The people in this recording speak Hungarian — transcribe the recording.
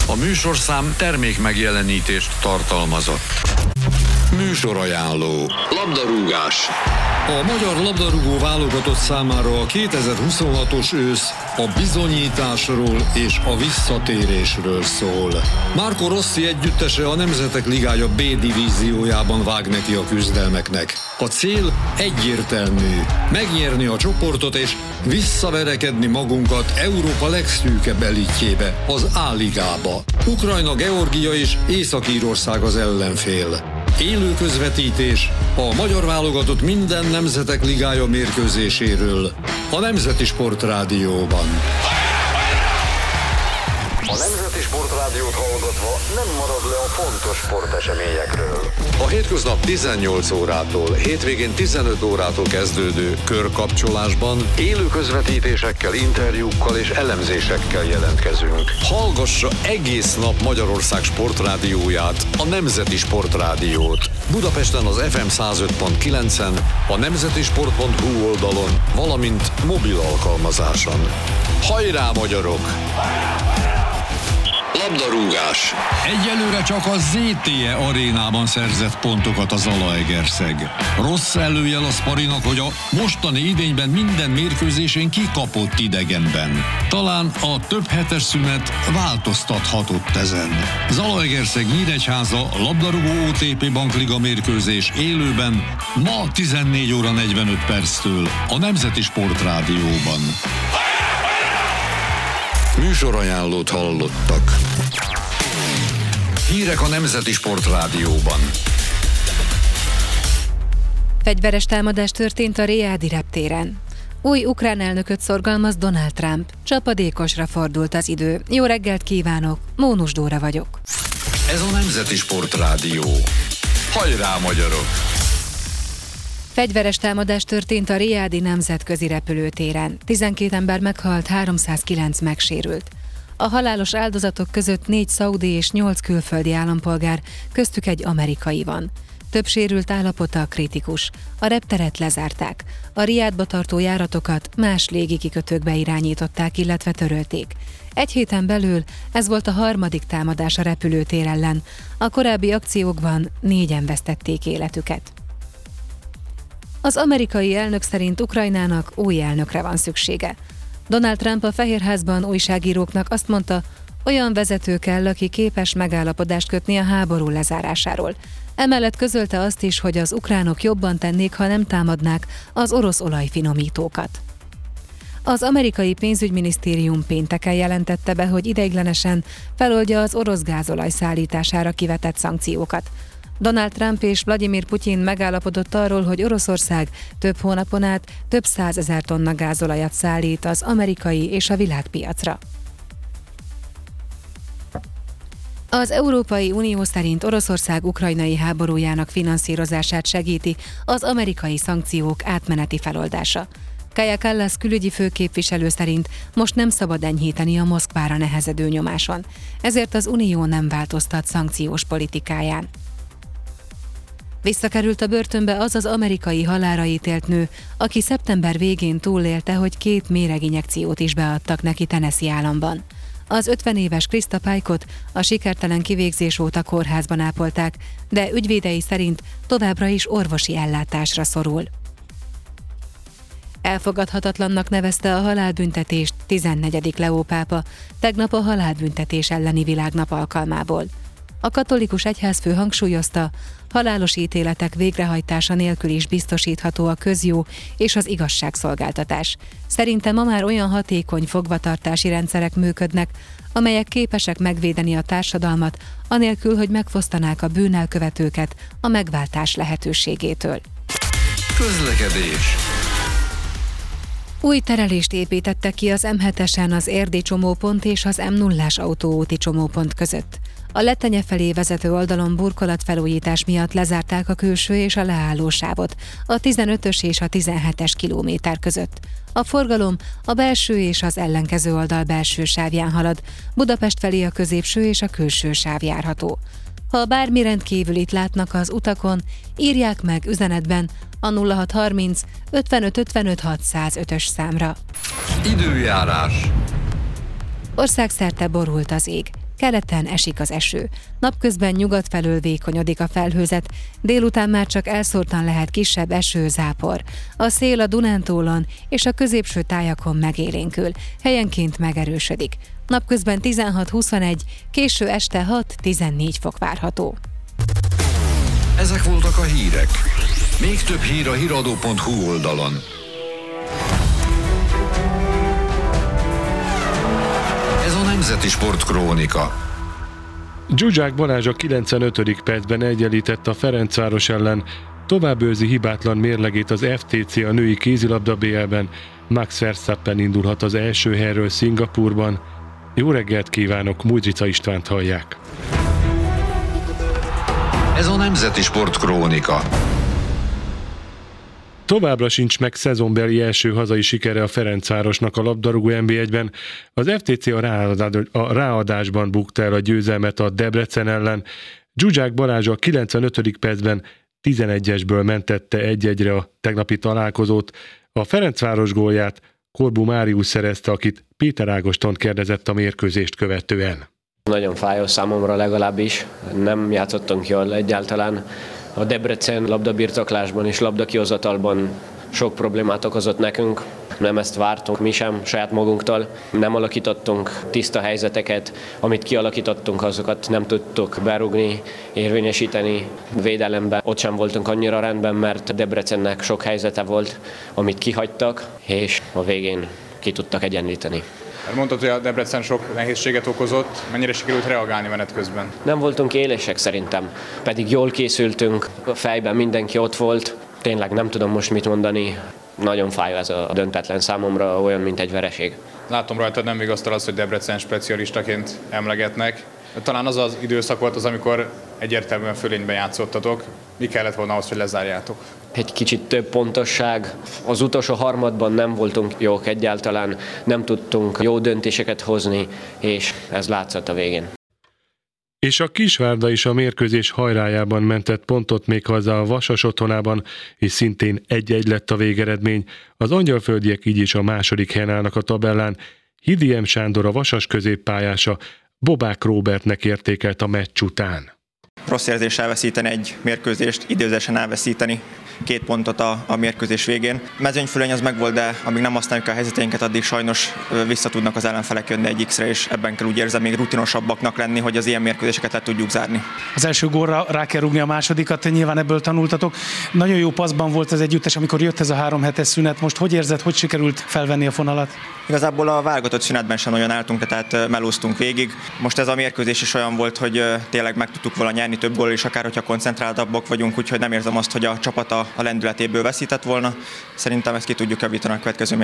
A műsorszám termékmegjelenítést tartalmazott. Műsorajánló. Labdarúgás. A magyar labdarúgó válogatott számára a 2026-os ősz a bizonyításról és a visszatérésről szól. Marco Rossi együttese a Nemzetek Ligája B divíziójában vág neki a küzdelmeknek. A cél egyértelmű: megnyerni a csoportot és visszaverekedni magunkat Európa legszűkebb elitjébe, az A-ligába. Ukrajna, Georgia és Észak-Írország az ellenfél. Élő közvetítés a magyar válogatott minden Nemzetek Ligája mérkőzéséről a Nemzeti Sportrádióban. A Nemzeti Sportrádiót hallgatva nem marad le a fontos sporteseményekről. A hétköznap 18 órától, hétvégén 15 órától kezdődő körkapcsolásban Élő közvetítésekkel, interjúkkal és elemzésekkel jelentkezünk. hallgassa egész nap Magyarország sportrádióját, a Nemzeti Sportrádiót. Budapesten az FM 105.9-en, a nemzetisport.hu oldalon, valamint mobil alkalmazáson. Hajrá, magyarok! Labdarúgás. Egyelőre csak a ZTE arénában szerzett pontokat a Zalaegerszeg. Rossz előjel a Szparinak, hogy a mostani idényben minden mérkőzésén kikapott idegenben. Talán a több hetes szünet változtathatott ezen. Zalaegerszeg Nyíregyháza labdarúgó OTP Bankliga mérkőzés élőben ma 14 óra 45 perctől a Nemzeti Sportrádióban. Műsorajánlót hallottak. Hírek a Nemzeti Sportrádióban. Fegyveres támadás történt a Riadi reptéren. Új ukrán elnököt szorgalmaz Donald Trump. Csapadékosra fordult az idő. Jó reggelt kívánok, Mónus Dóra vagyok. Ez a Nemzeti Sportrádió. Hajrá, magyarok! Fegyveres támadás történt a Riadi nemzetközi repülőtéren. 12 ember meghalt, 309 megsérült. A halálos áldozatok között 4 szaudi és 8 külföldi állampolgár, köztük egy amerikai van. Több sérült állapota kritikus. A repteret lezárták. A Riadba tartó járatokat más légikikötőkbe irányították, illetve törölték. Egy héten belül ez volt a harmadik támadás a repülőtér ellen. A korábbi akciókban 4-en vesztették életüket. Az amerikai elnök szerint Ukrajnának új elnökre van szüksége. Donald Trump a Fehérházban újságíróknak azt mondta, olyan vezető kell, aki képes megállapodást kötni a háború lezárásáról. Emellett közölte azt is, hogy az ukránok jobban tennék, ha nem támadnák az orosz olajfinomítókat. Az amerikai pénzügyminisztérium pénteken jelentette be, hogy ideiglenesen feloldja az orosz gázolaj szállítására kivetett szankciókat. Donald Trump és Vladimir Putyin megállapodott arról, hogy Oroszország több hónapon át több 100 000 tonna gázolajat szállít az amerikai és a világpiacra. Az Európai Unió szerint Oroszország ukrajnai háborújának finanszírozását segíti az amerikai szankciók átmeneti feloldása. Kaja Kallas külügyi főképviselő szerint most nem szabad enyhíteni a Moszkvára nehezedő nyomáson, ezért az Unió nem változtat szankciós politikáján. Visszakerült a börtönbe az az amerikai halálra ítélt nő, aki szeptember végén túlélte, hogy 2 méreginjekciót is beadtak neki Tennessee államban. Az 50 éves Krista Pike-ot a sikertelen kivégzés óta kórházban ápolták, de ügyvédei szerint továbbra is orvosi ellátásra szorul. Elfogadhatatlannak nevezte a halálbüntetést 14. Leó pápa tegnap a halálbüntetés elleni világnap alkalmából. A katolikus egyházfő hangsúlyozta, halálos ítéletek végrehajtása nélkül is biztosítható a közjó és az igazságszolgáltatás. Szerintem ma már olyan hatékony fogvatartási rendszerek működnek, amelyek képesek megvédeni a társadalmat, anélkül, hogy megfosztanák a bűnelkövetőket a megváltás lehetőségétől. Közlekedés. Új terelést építettek ki az M7-esen az érdi csomópont és az M0-ás autóúti csomópont között. A Lettenye felé vezető oldalon burkolatfelújítás miatt lezárták a külső és a leállósávot, a 15-ös és a 17-es kilométer között. A forgalom a belső és az ellenkező oldal belső sávján halad, Budapest felé a középső és a külső sáv járható. Ha bármi rendkívülit látnak az utakon, írják meg üzenetben a 0630 55 55 605-ös számra. Időjárás. Országszerte borult az ég. keleten esik az eső. Napközben nyugat felől vékonyodik a felhőzet, délután már csak elszórtan lehet kisebb eső, zápor. A szél a Dunántúlon és a középső tájakon megélénkül, helyenként megerősödik. Napközben 16-21, késő este 6-14 fok várható. Ezek voltak a hírek. Még több hír a hiradó.hu oldalon. Ez a Nemzeti Sportkrónika. Zsuzsák Balázs a 95. percben egyenlített a Ferencváros ellen, tovább őrzi hibátlan mérlegét az FTC a női kézilabda BL-ben, Max Verstappen indulhat az első helyről Szingapúrban. Jó reggelt kívánok, Mújdzsica Istvánt hallják. Ez a Nemzeti Sportkrónika. Továbbra sincs meg szezonbeli első hazai sikere a Ferencvárosnak a labdarúgó NB1-ben. Az FTC a ráadásban bukta el a győzelmet a Debrecen ellen. Zsuzsák Balázs a 95. percben 11-esből mentette 1-1-re a tegnapi találkozót. A Ferencváros gólját Korbu Máriusz szerezte, akit Péter Ágoston kérdezett a mérkőzést követően. Nagyon fájó számomra legalábbis, nem játszottunk jól egyáltalán. A Debrecen labdabirtoklásban és labdakihozatalban sok problémát okozott nekünk. Nem ezt vártunk mi sem saját magunktól. Nem alakítottunk tiszta helyzeteket, amit kialakítottunk, azokat nem tudtuk berúgni, érvényesíteni. Védelemben ott sem voltunk annyira rendben, mert Debrecennek sok helyzete volt, amit kihagytak, és a végén ki tudtak egyenlíteni. Mondtad, hogy a Debrecen sok nehézséget okozott, mennyire sikerült reagálni menet közben? Nem voltunk élesek szerintem, pedig jól készültünk, a fejben mindenki ott volt. Tényleg nem tudom most mit mondani, nagyon fájó ez a döntetlen számomra, olyan, mint egy vereség. Látom rajtad, nem vigasztal az, hogy Debrecen specialistaként emlegetnek. Talán az az időszak volt az, amikor egyértelműen fölényben játszottatok. Mi kellett volna ahhoz, hogy lezárjátok? Egy kicsit több pontosság. Az utolsó harmadban nem voltunk jók egyáltalán, nem tudtunk jó döntéseket hozni, és ez látszott a végén. És a Kisvárda is a mérkőzés hajrájában mentett pontot még haza a Vasas otthonában, és szintén 1-1 lett a végeredmény. Az angyalföldiek így is a második helyen állnak a tabellán. Hidiem Sándor, a Vasas középpályása, Bobák Róbertnek értékelt a meccs után. Rossz érzés elveszíteni egy mérkőzést, időzésen elveszíteni 2 pontot a mérkőzés végén. Mezőnyfölöny az megvolt, de amíg nem használjuk a helyzeteinket, addig sajnos vissza tudnak az ellenfelek jönni egy X-re, és ebben kell úgy érzem még rutinosabbaknak lenni, hogy az ilyen mérkőzéseket le tudjuk zárni. Az első gólra rá kell rúgni a másodikat, nyilván ebből tanultatok. Nagyon jó passzban volt az együttes, amikor jött ez a 3 hetes szünet. Most hogy érzed, hogy sikerült felvenni a fonalat? Igazából a válogatott szünetben sem olyan álltunk, tehát melóztunk végig. Most ez a mérkőzés is olyan volt, hogy tényleg meg tudtuk volna nyerni több gól is, akár hogyha koncentráltabbak vagyunk, úgyhogy nem érzem azt, hogy a csapat a lendületéből veszített volna. Szerintem ezt ki tudjuk javítani a következő